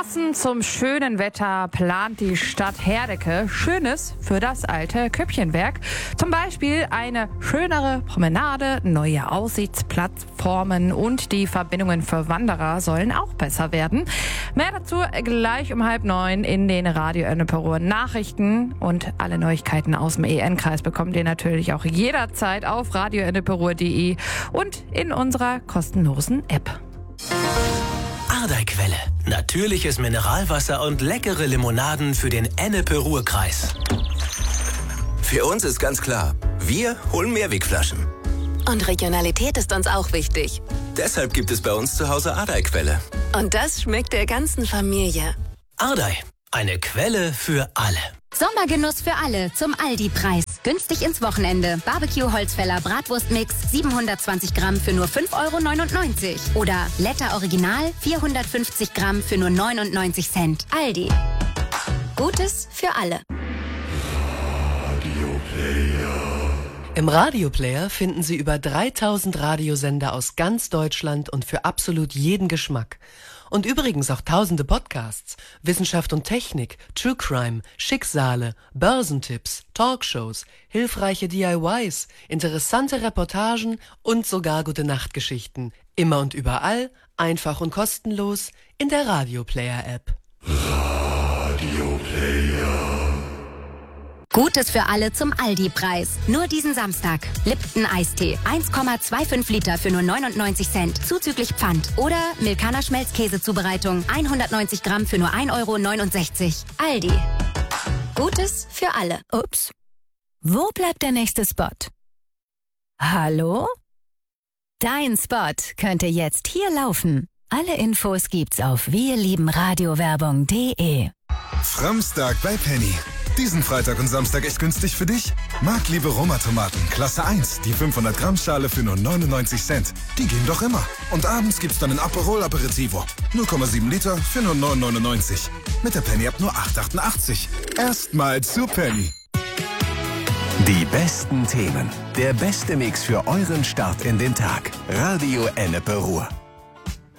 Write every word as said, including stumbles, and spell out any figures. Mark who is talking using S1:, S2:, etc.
S1: Passend zum schönen Wetter plant die Stadt Herdecke Schönes für das alte Köppchenwerk. Zum Beispiel eine schönere Promenade, neue Aussichtsplattformen und die Verbindungen für Wanderer sollen auch besser werden. Mehr dazu gleich um halb neun in den Radio Ennepe-Ruhr Nachrichten. Und alle Neuigkeiten aus dem E N-Kreis bekommt ihr natürlich auch jederzeit auf radio ennepe ruhr punkt de und in unserer kostenlosen App.
S2: Ardeiquelle. Natürliches Mineralwasser und leckere Limonaden für den Ennepe-Ruhr-Kreis.
S3: Für uns ist ganz klar, wir holen Mehrwegflaschen.
S4: Und Regionalität ist uns auch wichtig.
S3: Deshalb gibt es bei uns zu Hause Ardeiquelle.
S4: Und das schmeckt der ganzen Familie.
S2: Ardei, eine Quelle für alle.
S5: Sommergenuss für alle zum Aldi-Preis. Günstig ins Wochenende. Barbecue-Holzfäller Bratwurstmix siebenhundertzwanzig Gramm für nur fünf Euro neunundneunzig. Oder Letter Original vierhundertfünfzig Gramm für nur neunundneunzig Cent. Aldi. Gutes für alle.
S6: Im Radioplayer finden Sie über dreitausend Radiosender aus ganz Deutschland und für absolut jeden Geschmack. Und übrigens auch tausende Podcasts, Wissenschaft und Technik, True Crime, Schicksale, Börsentipps, Talkshows, hilfreiche D I Ys, interessante Reportagen und sogar gute Nachtgeschichten. Immer und überall, einfach und kostenlos in der Radioplayer-App.
S5: Radioplayer. Gutes für alle zum Aldi-Preis. Nur diesen Samstag. Lipton Eistee. eins Komma fünfundzwanzig Liter für nur neunundneunzig Cent. Zuzüglich Pfand. Oder Milkaner Schmelzkäsezubereitung. hundertneunzig Gramm für nur ein Euro neunundsechzig. Aldi. Gutes für alle.
S7: Ups. Wo bleibt der nächste Spot? Hallo? Dein Spot könnte jetzt hier laufen. Alle Infos gibt's auf wirliebenradiowerbung punkt de.
S8: Framstag bei Penny. Diesen Freitag und Samstag echt günstig für dich? Marktliebe Roma-Tomaten, Klasse eins, die fünfhundert Gramm Schale für nur neunundneunzig Cent. Die gehen doch immer. Und abends gibt's dann ein Aperol Aperitivo. null Komma sieben Liter für nur neun neunundneunzig. Mit der Penny ab nur acht achtundachtzig. Erstmal zu Penny.
S9: Die besten Themen, der beste Mix für euren Start in den Tag. Radio Ennepe-Ruhr.